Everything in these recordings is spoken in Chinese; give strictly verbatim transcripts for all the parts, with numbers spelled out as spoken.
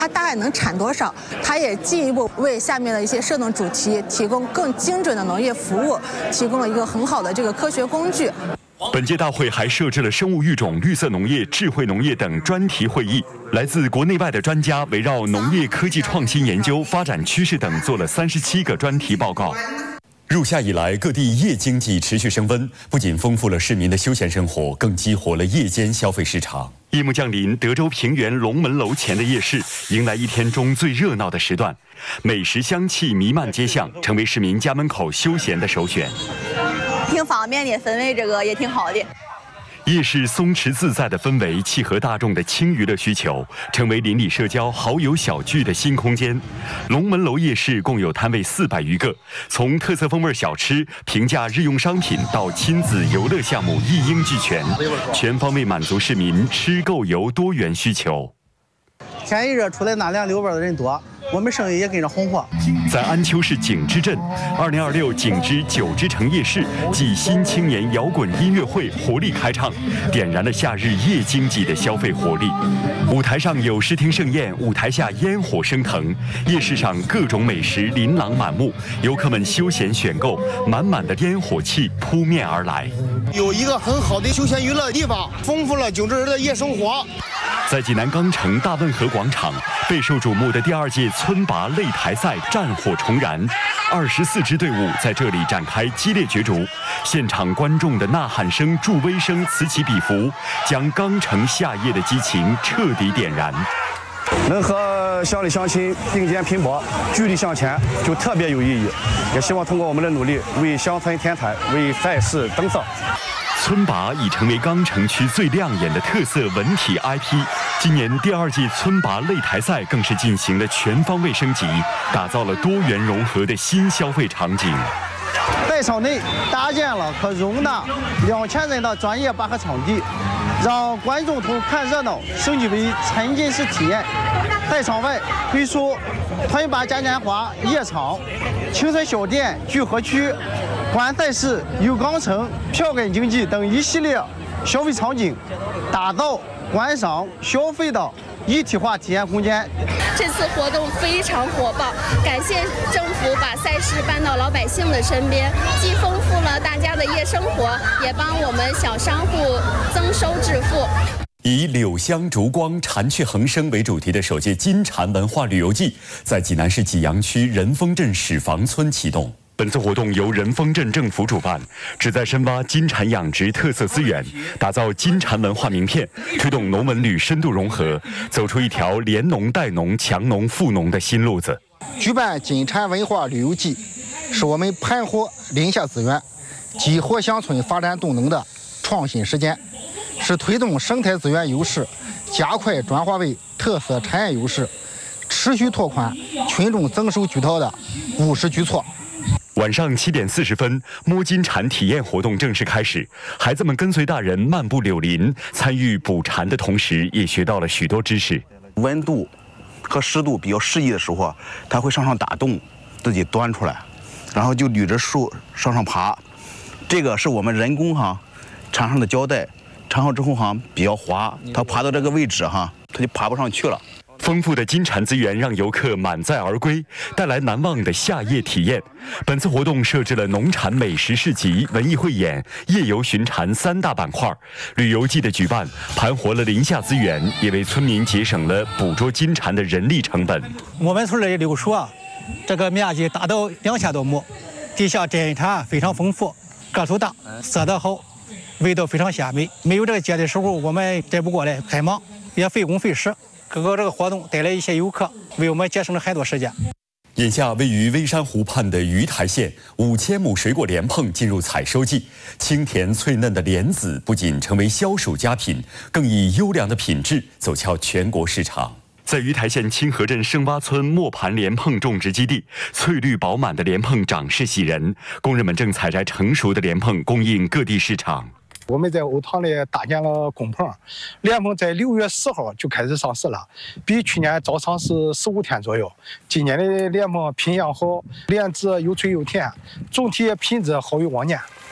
它大概能产多少？它也进一步为下面的一些设定主题提供更精准的农业服务，提供了一个很好的这个科学工具。 本届大会还设置了生物育种、绿色农业、智慧农业等专题会议，来自国内外的专家围绕农业科技创新研究、发展趋势等做了三十七个专题报告。入夏以来，各地夜经济持续升温，不仅丰富了市民的休闲生活，更激活了夜间消费市场。夜幕降临，德州平原龙门楼前的夜市迎来一天中最热闹的时段，美食香气弥漫街巷，成为市民家门口休闲的首选。 挺方便的，氛围这个也挺好的。 夜市松弛自在的氛围，契合大众的轻娱乐需求，成为邻里社交、好友小聚的新空间。龙门楼夜市共有摊位四百余个，从特色风味小吃、平价日用商品到亲子游乐项目一应俱全，全方位满足市民吃购游多元需求。 天一热，出来纳凉溜弯的人多，我们生意也跟着红火。 在安丘市景之镇，二零二六景之九之城夜市暨新青年摇滚音乐会活力开唱，点燃了夏日夜经济的消费活力。舞台上有视听盛宴，舞台下烟火升腾，夜市上各种美食琳琅满目，游客们休闲选购，满满的烟火气扑面而来。 有一个很好的休闲娱乐的地方，丰富了景之人的夜生活。 在济南钢城大汶河广场，备受瞩目的第二届村拔擂台赛战火重燃，二十四支队伍在这里展开激烈角逐，现场观众的呐喊声、助威声此起彼伏，将钢城夏夜的激情彻底点燃。 能和乡里乡亲并肩拼搏、聚力向前，就特别有意义。也希望通过我们的努力，为乡村添彩，为赛事登色。 村拔已成为钢城区最亮眼的特色文体 I P。今年第二届村拔擂台赛更是进行了全方位升级，打造了多元融合的新消费场景。 在场内搭建了可容纳两千人的专业拔河场地，让观众从看热闹升级为沉浸式体验。在场外推出团拔嘉年华夜场、青春小店聚合区、观赛事有钢城、票根经济等一系列消费场景，打造观赏消费的一体化体验空间。 这次活动非常火爆，感谢政府把赛事搬到老百姓的身边，既丰富了大家的夜生活，也帮我们小商户增收致富。 以柳香烛光、蝉雀横生为主题的首届金蝉文化旅游季，在济南市济阳区仁丰镇始房村启动。本次活动由仁丰镇政府主办，旨在深挖金蝉养殖特色资源，打造金蝉文化名片，推动农文旅深度融合，走出一条联农带农、强农富农的新路子。 举办金蝉文化旅游季，是我们盘活林下资源、激活乡村发展动能的创新实践，是推动生态资源优势加快转化为特色产业优势，持续拓宽群众增收渠道的务实举措。 晚上七点四十分，摸金蝉体验活动正式开始。孩子们跟随大人漫步柳林，参与捕蝉的同时，也学到了许多知识。 温度和湿度比较适宜的时候，它会上上打洞，自己端出来，然后就捋着树上上爬。这个是我们人工哈缠上的胶带，缠好之后哈比较滑，它爬到这个位置哈，它就爬不上去了。 丰富的金蝉资源让游客满载而归，带来难忘的夏夜体验。本次活动设置了农产美食市集、文艺汇演、夜游寻蝉三大板块。旅游季的举办，盘活了林下资源，也为村民节省了捕捉金蝉的人力成本。 我们村的柳树啊，这个面积达到两千多亩，地下真蝉非常丰富，个数大，色泽好，味道非常鲜美。没有这个节的时候，我们摘不过来，太忙，也费工费时。各个这个活动带来一些游客，为我们节省了很多时间。 眼下位于微山湖畔的鱼台县，五千亩水果莲蓬进入采收季，清甜脆嫩的莲子不仅成为消暑佳品，更以优良的品质走俏全国市场。在鱼台县清河镇盛洼村磨盘莲蓬种植基地，翠绿饱满的莲蓬长势喜人，工人们正采摘成熟的莲蓬，供应各地市场。 我们在瓯塘里搭建了工棚，莲蓬在六月四号就开始上市了，比去年早上是十五天左右。今年的莲蓬品相好，莲子又脆又甜，总体品质好于往年。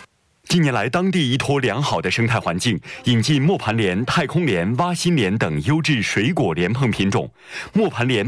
近年来，当地依托良好的生态环境，引进磨盘莲、太空莲、蛙心莲等优质水果莲蓬品种。磨盘莲